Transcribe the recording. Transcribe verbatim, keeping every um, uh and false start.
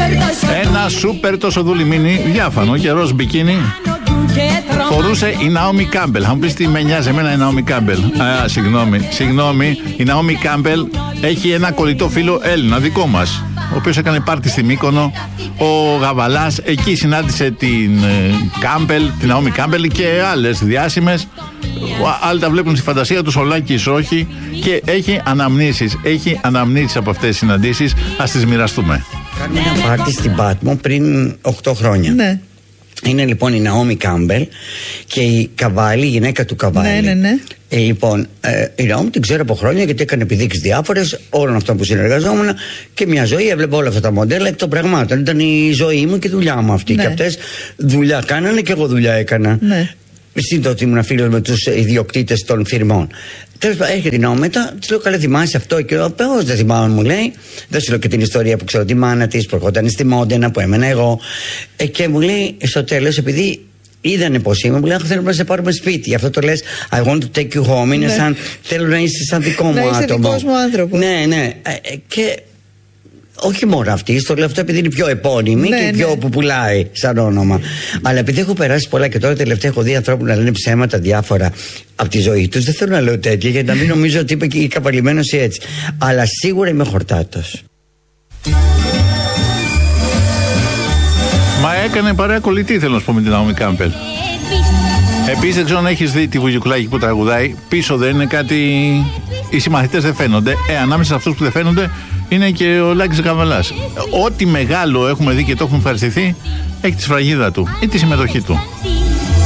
Ένα σούπερ τόσο δουλημίνι, διάφανο και ροζ μπικίνι φορούσε η Ναόμι Κάμπελ. Θα μου πεις τι με νοιάζει εμένα η Ναόμι Κάμπελ. Α, συγγνώμη, συγγνώμη. Η Ναόμι Κάμπελ έχει ένα κολλητό φίλο Έλληνα δικό μας, ο οποίος έκανε πάρτι στη Μύκονο. Ο Γαβαλάς εκεί συνάντησε την Κάμπελ, την Ναόμι Κάμπελ και άλλες διάσημες. Άλλοι τα βλέπουν στη φαντασία τους, ο Λάκης όχι. Και έχει αναμνήσεις, έχει αναμνήσεις από αυτές τις συναντήσεις. Ας τις μοιραστούμε. Κάνουμε ένα πάρτι στην Πάτμο πριν οκτώ χρόνια. Ναι. Είναι λοιπόν η Ναόμι Κάμπελ και η Καβάλη, η γυναίκα του Καβάλη. Ναι, ναι, ναι. Ε, λοιπόν, ε, η Ναόμι την ξέρω από χρόνια γιατί έκανε επιδείξεις διάφορες όλων αυτών που συνεργαζόμουν και μια ζωή έβλεπε όλα αυτά τα μοντέλα εκ των πραγμάτων. Ήταν η ζωή μου και η δουλειά μου αυτή. Ναι. Και αυτές δουλειά κάνανε και εγώ δουλειά έκανα. Ναι. Σύντομα ότι ήμουν φίλος με τους ιδιοκτήτες των φιρμών. Τέλος πάντων, έρχεται η Ναόμι μετά, της λέω: Καλά, θυμάσαι αυτό? Και ο Πέος δεν θυμάμαι, μου λέει. Δεν σου λέω και την ιστορία που ξέρω τη μάνα της, που ερχόταν στη Μόντενα, που έμενα εγώ. Ε, και μου λέει στο τέλος, επειδή είδανε πως είμαι, μου λέει: Θέλουμε να σε πάρουμε σπίτι. Γι' αυτό το λες I want to take you home. Είναι ναι. σαν θέλω να είσαι σαν δικό μου να άτομο. Να είσαι δικός μου άνθρωπος. Ναι, ναι. Ε, ε, και. Όχι μόνο αυτή, στο λέω αυτό επειδή είναι πιο επώνυμη ναι, και πιο ναι. που πουλάει σαν όνομα. Αλλά επειδή έχω περάσει πολλά και τώρα τελευταία έχω δει ανθρώπου να λένε ψέματα διάφορα από τη ζωή του, δεν θέλω να λέω τέτοια για να μην νομίζω ότι είπε και η καβαλημένος ή έτσι. Αλλά σίγουρα είμαι χορτάτος. Μα έκανε παρέα κολλητή, θέλω να σου πω, με την Ναόμι Κάμπελ. Επίσης, δεν ξέρω αν έχεις δει τη Βουγιουκλάκη που τραγουδάει. Πίσω δεν είναι κάτι. Οι συμμαθητές δεν φαίνονται. Ε, ανάμεσα σε αυτούς που δεν φαίνονται είναι και ο Λάκης Καβαλάς. Ό,τι μεγάλο έχουμε δει και το έχουμε ευχαριστηθεί, έχει τη σφραγίδα του ή τη συμμετοχή του.